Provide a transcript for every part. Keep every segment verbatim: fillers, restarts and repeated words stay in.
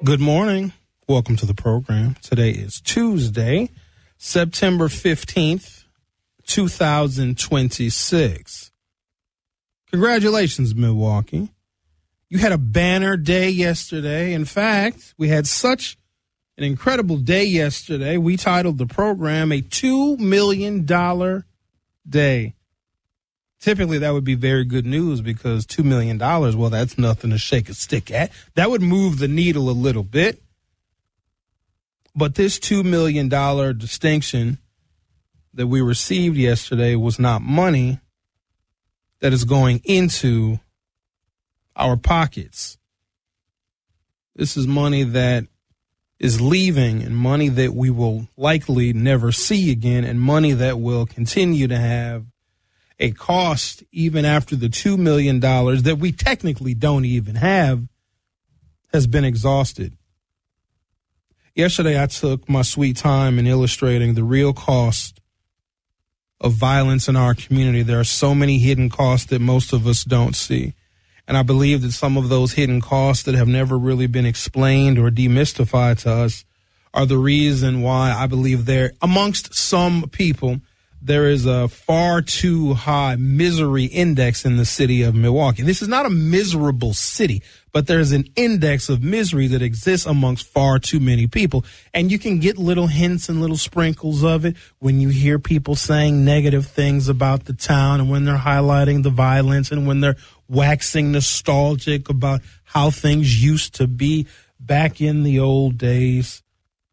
Good morning. Welcome to the program. Today is Tuesday, September fifteenth, two thousand twenty-six. Congratulations, Milwaukee. You had a banner day yesterday. In fact, we had such an incredible day yesterday. We titled the program a two million dollars day. Typically, that would be very good news because two million dollars, well, that's nothing to shake a stick at. That would move the needle a little bit. But this two million dollars distinction that we received yesterday was not money that is going into our pockets. This is money that is leaving and money that we will likely never see again and money that will continue to have a cost even after the two million dollars that we technically don't even have has been exhausted. Yesterday, I took my sweet time in illustrating the real cost of violence in our community. There are so many hidden costs that most of us don't see. And I believe that some of those hidden costs that have never really been explained or demystified to us are the reason why I believe there, amongst some people, there is a far too high misery index in the city of Milwaukee. This is not a miserable city, but there's an index of misery that exists amongst far too many people. And you can get little hints and little sprinkles of it when you hear people saying negative things about the town and when they're highlighting the violence and when they're waxing nostalgic about how things used to be back in the old days.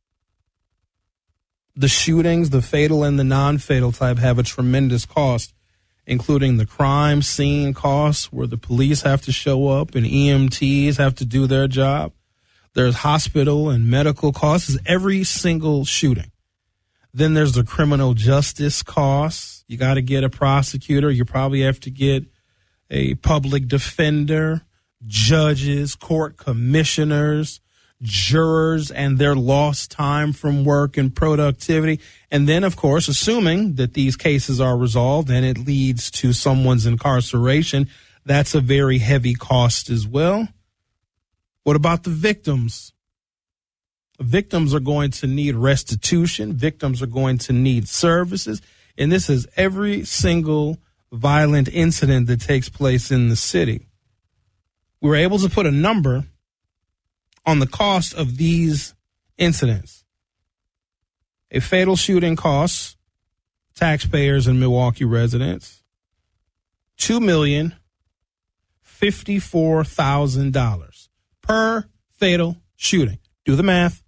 The shootings, the fatal and the non-fatal type, have a tremendous cost, including the crime scene costs where the police have to show up and E M Ts have to do their job. There's hospital and medical costs, every single shooting. Then there's the criminal justice costs. You got to get a prosecutor. You probably have to get a public defender, judges, court commissioners, jurors and their lost time from work and productivity. And then, of course, assuming that these cases are resolved and it leads to someone's incarceration, that's a very heavy cost as well. What about the victims? Victims are going to need restitution. Victims are going to need services. And this is every single violent incident that takes place in the city. We were able to put a number on the cost of these incidents. A fatal shooting costs taxpayers and Milwaukee residents two million fifty-four thousand dollars per fatal shooting. Do the math.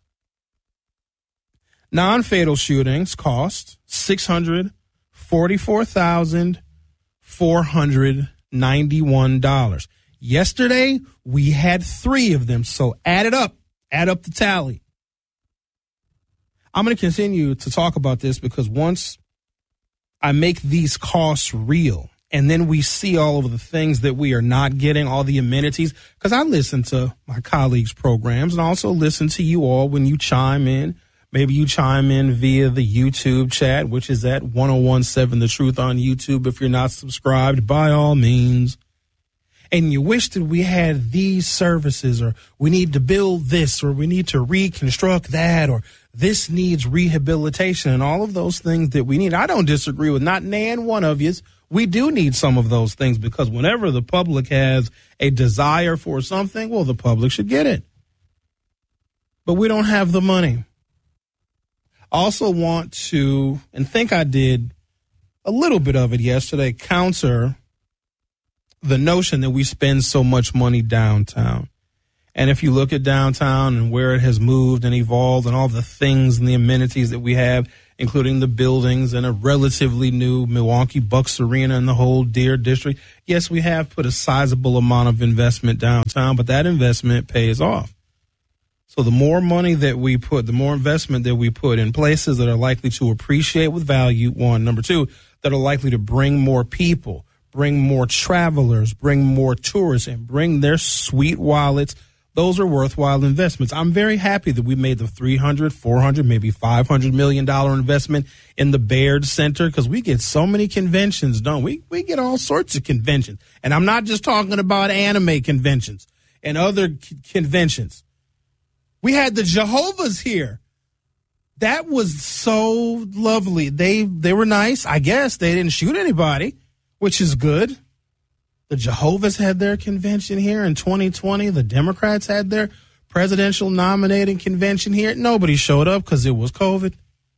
Non-fatal shootings cost six hundred forty-four thousand four hundred ninety-one dollars. Yesterday, we had three of them, so add it up. Add up the tally. I'm going to continue to talk about this because once I make these costs real and then we see all of the things that we are not getting, all the amenities, because I listen to my colleagues' programs and also listen to you all when you chime in. Maybe you chime in via the YouTube chat, which is at ten seventeen The Truth on YouTube. If you're not subscribed, by all means. And you wish that we had these services, or we need to build this, or we need to reconstruct that, or this needs rehabilitation, and all of those things that we need. I don't disagree with not nan one of you. We do need some of those things because whenever the public has a desire for something, well, the public should get it. But we don't have the money. I also want to, and think I did a little bit of it yesterday, counter the notion that we spend so much money downtown. And if you look at downtown and where it has moved and evolved and all the things and the amenities that we have, including the buildings and a relatively new Milwaukee Bucks Arena and the whole Deer District, yes, we have put a sizable amount of investment downtown, but that investment pays off. So the more money that we put, the more investment that we put in places that are likely to appreciate with value, one. Number two, that are likely to bring more people, bring more travelers, bring more tourists, and bring their sweet wallets. Those are worthwhile investments. I'm very happy that we made the three hundred, four hundred, maybe five hundred million dollars investment in the Baird Center because we get so many conventions, don't we? We get all sorts of conventions. And I'm not just talking about anime conventions and other c- conventions. We had the Jehovah's here. That was so lovely. They they were nice. I guess they didn't shoot anybody, which is good. The Jehovah's had their convention here in twenty twenty. The Democrats had their presidential nominating convention here. Nobody showed up because it was COVID.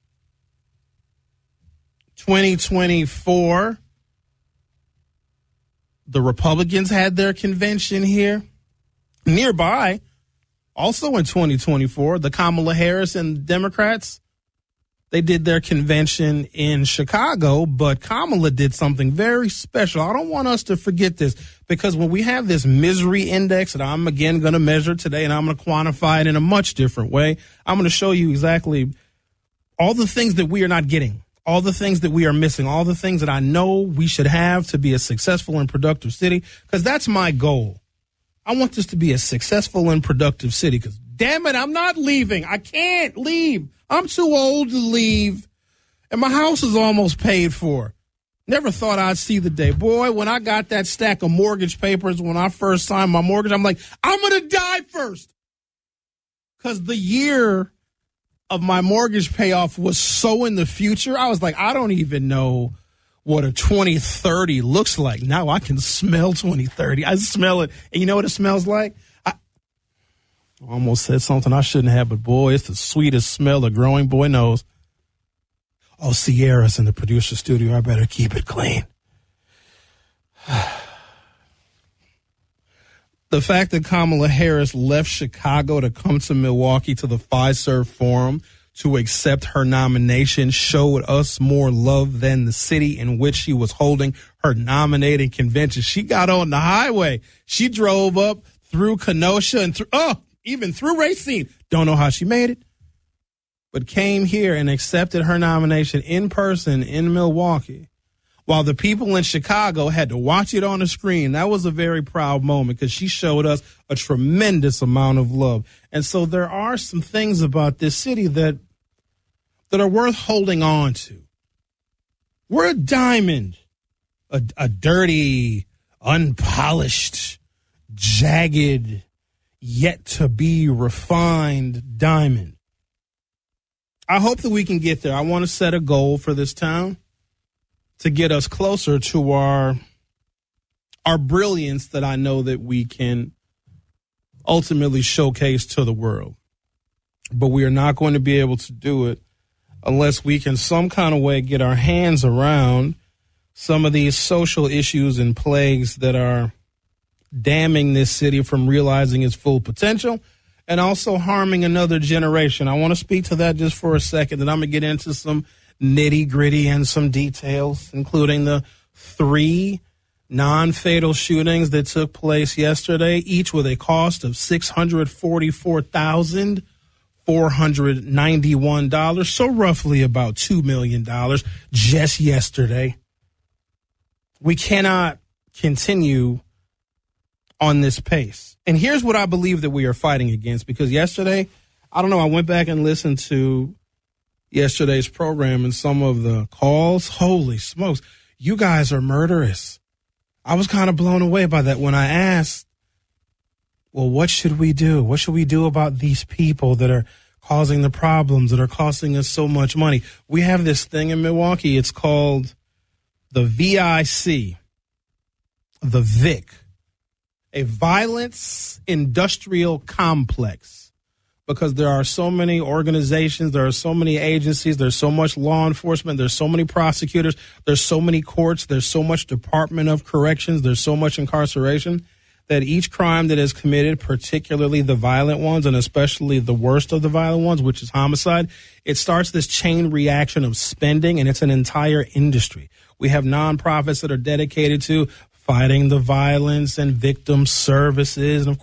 twenty twenty-four, the Republicans had their convention here. Nearby, also in twenty twenty-four, the Kamala Harris and the Democrats, they did their convention in Chicago, but Kamala did something very special. I don't want us to forget this, because when we have this misery index that I'm again going to measure today, and I'm going to quantify it in a much different way, I'm going to show you exactly all the things that we are not getting, all the things that we are missing, all the things that I know we should have to be a successful and productive city, because that's my goal. I want this to be a successful and productive city, because damn it, I'm not leaving. I can't leave. I'm too old to leave. And my house is almost paid for. Never thought I'd see the day. Boy, when I got that stack of mortgage papers, when I first signed my mortgage, I'm like, I'm going to die first. Because the year of my mortgage payoff was so in the future. I was like, I don't even know what a twenty thirty looks like. Now I can smell twenty thirty. I smell it. And you know what it smells like? I almost said something I shouldn't have, but boy, it's the sweetest smell a growing boy knows. Oh, Sierra's in the producer studio. I better keep it clean. The fact that Kamala Harris left Chicago to come to Milwaukee to the Fiserv Forum to accept her nomination showed us more love than the city in which she was holding her nominating convention. She got on the highway. She drove up through Kenosha and through, oh, even through Racine. Don't know how she made it, but came here and accepted her nomination in person in Milwaukee, while the people in Chicago had to watch it on the screen. That was a very proud moment, because she showed us a tremendous amount of love. And so there are some things about this city that that are worth holding on to. We're a diamond, a, a dirty, unpolished, jagged, yet to be refined diamond. I hope that we can get there. I want to set a goal for this town to get us closer to our our brilliance that I know that we can ultimately showcase to the world. But we are not going to be able to do it unless we can some kind of way get our hands around some of these social issues and plagues that are damning this city from realizing its full potential and also harming another generation. I want to speak to that just for a second, and I'm going to get into some nitty gritty and some details, including the three non-fatal shootings that took place yesterday, each with a cost of six hundred forty-four thousand four hundred ninety-one dollars, so roughly about two million dollars just yesterday. We cannot continue on this pace. And here's what I believe that we are fighting against, because yesterday, I don't know, I went back and listened to yesterday's program and some of the calls. Holy smokes, you guys are murderous. I was kind of blown away by that when I asked, well, what should we do? What should we do about these people that are causing the problems, that are costing us so much money? We have this thing in Milwaukee. It's called the V I C, the V I C, a violence industrial complex, because there are so many organizations, there are so many agencies, there's so much law enforcement, there's so many prosecutors, there's so many courts, there's so much Department of Corrections, there's so much incarceration, that each crime that is committed, particularly the violent ones and especially the worst of the violent ones, which is homicide, it starts this chain reaction of spending, and it's an entire industry. We have nonprofits that are dedicated to fighting the violence and victim services, and of